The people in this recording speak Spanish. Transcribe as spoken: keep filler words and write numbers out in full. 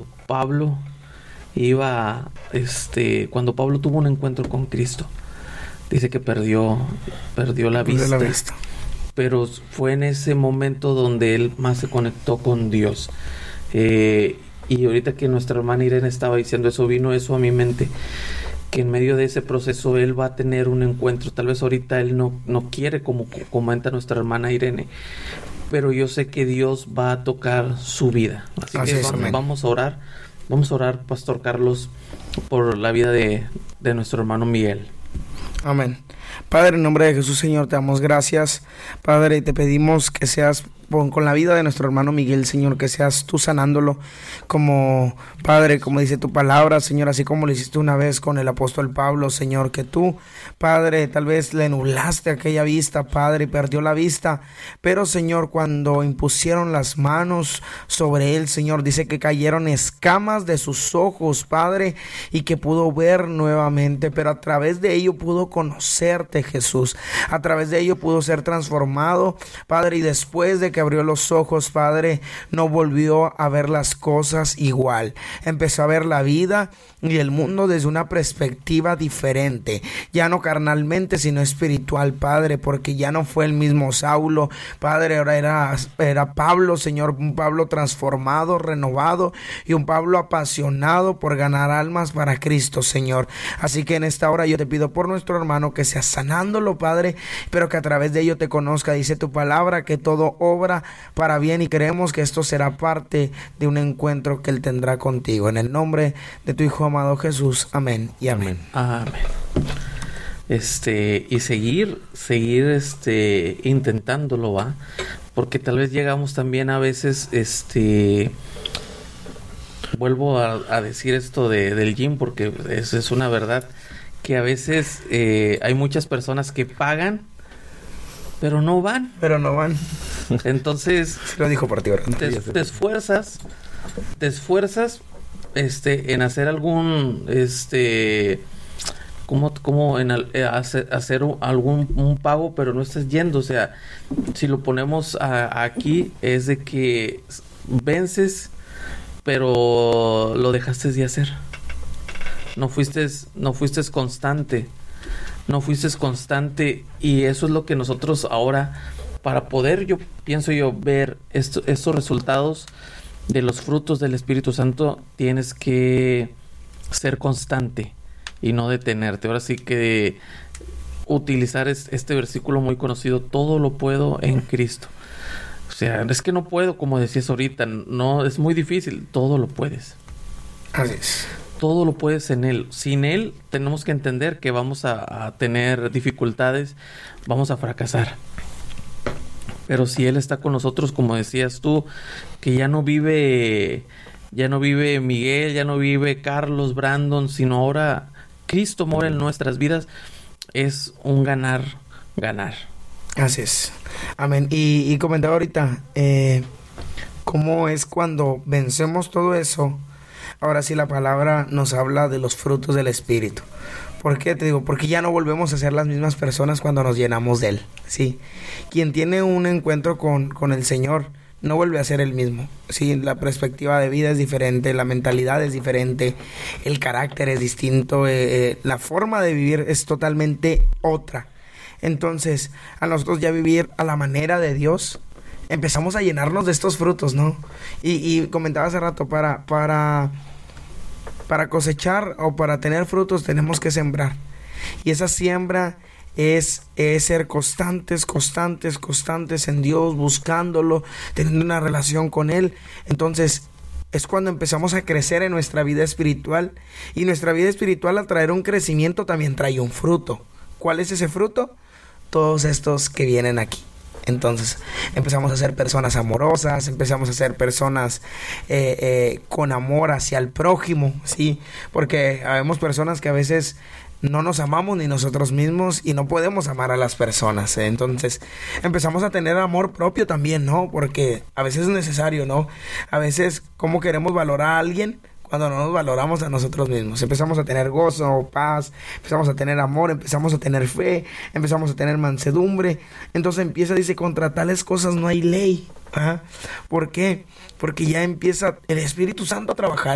Pablo iba, este, cuando Pablo tuvo un encuentro con Cristo, dice que perdió, perdió la vista. Perdió la vista. Pero fue en ese momento donde él más se conectó con Dios. Eh, y ahorita que nuestra hermana Irene estaba diciendo eso, vino eso a mi mente, que en medio de ese proceso él va a tener un encuentro. Tal vez ahorita él no, no quiere, como comenta nuestra hermana Irene, pero yo sé que Dios va a tocar su vida. Así, Así que es, vamos, vamos a orar. Vamos a orar, Pastor Carlos, por la vida de, de nuestro hermano Miguel. Amén. Padre, en nombre de Jesús, Señor, te damos gracias. Padre, te pedimos que seas con, con la vida de nuestro hermano Miguel, Señor, que seas tú sanándolo, como Padre, como dice tu palabra, Señor, así como lo hiciste una vez con el apóstol Pablo, Señor, que tú, Padre, tal vez le nublaste aquella vista, Padre, y perdió la vista, pero, Señor, cuando impusieron las manos sobre él, Señor, dice que cayeron escamas de sus ojos, Padre, y que pudo ver nuevamente, pero a través de ello pudo conocerte, Jesús, a través de ello pudo ser transformado, Padre, y después de que abrió los ojos, Padre, no volvió a ver las cosas igual, empezó a ver la vida y el mundo desde una perspectiva diferente, ya no carnalmente sino espiritual, Padre, porque ya no fue el mismo Saulo, Padre, ahora era, era Pablo, Señor, un Pablo transformado, renovado y un Pablo apasionado por ganar almas para Cristo, Señor. Así que en esta hora yo te pido por nuestro hermano que sea sanándolo, Padre, pero que a través de ello te conozca. Dice tu palabra que todo obra para bien y creemos que esto será parte de un encuentro que él tendrá contigo. En el nombre de tu Hijo amado Jesús, amén y amén. Amén. Este, y seguir, seguir este, intentándolo, ¿va? Porque tal vez llegamos también a veces, este, vuelvo a, a decir esto de, del gym, porque eso es una verdad, que a veces eh, hay muchas personas que pagan, pero no van. Pero no van. Entonces, sí lo dijo por ti, ¿verdad? Te, te esfuerzas, te esfuerzas, este, en hacer algún, este, como, como en al, eh, hacer, hacer algún un pago, pero no estás yendo. O sea, si lo ponemos a, aquí, es de que vences, pero lo dejaste de hacer. No fuiste, no fuiste constante. No fuiste constante y eso es lo que nosotros ahora, para poder, yo pienso yo, ver esto, estos resultados de los frutos del Espíritu Santo, tienes que ser constante y no detenerte. Ahora sí que utilizar es, este versículo muy conocido, todo lo puedo en Cristo. O sea, es que no puedo, como decías ahorita, no, es muy difícil, todo lo puedes. Así es. Todo lo puedes en Él. Sin Él tenemos que entender que vamos a, a tener dificultades, vamos a fracasar. Pero si Él está con nosotros, como decías tú, que ya no vive, ya no vive Miguel, ya no vive Carlos, Brandon, sino ahora Cristo mora en nuestras vidas, es un ganar, ganar. Así es. Amén. Y, y comentaba ahorita, eh, cómo es cuando vencemos todo eso. Ahora sí la palabra nos habla de los frutos del Espíritu. ¿Por qué te digo? Porque ya no volvemos a ser las mismas personas cuando nos llenamos de Él, ¿sí? Quien tiene un encuentro con, con el Señor no vuelve a ser el mismo, ¿sí? La perspectiva de vida es diferente, la mentalidad es diferente, el carácter es distinto, eh, eh, la forma de vivir es totalmente otra. Entonces, a nosotros ya vivir a la manera de Dios, empezamos a llenarnos de estos frutos, ¿no? Y, y comentaba hace rato, para, para, para cosechar o para tener frutos tenemos que sembrar. Y esa siembra es, es ser constantes, constantes, constantes en Dios, buscándolo, teniendo una relación con Él. Entonces, es cuando empezamos a crecer en nuestra vida espiritual. Y nuestra vida espiritual, al traer un crecimiento, también trae un fruto. ¿Cuál es ese fruto? Todos estos que vienen aquí. Entonces empezamos a ser personas amorosas, empezamos a ser personas eh, eh, con amor hacia el prójimo, ¿sí? Porque habemos personas que a veces no nos amamos ni nosotros mismos y no podemos amar a las personas, ¿eh? Entonces empezamos a tener amor propio también, ¿no? Porque a veces es necesario, ¿no? A veces, ¿cómo queremos valorar a alguien cuando no nos valoramos a nosotros mismos? Empezamos a tener gozo, paz, empezamos a tener amor, empezamos a tener fe, empezamos a tener mansedumbre. Entonces empieza, dice, contra tales cosas no hay ley. ¿Ah? ¿Por qué? Porque ya empieza el Espíritu Santo a trabajar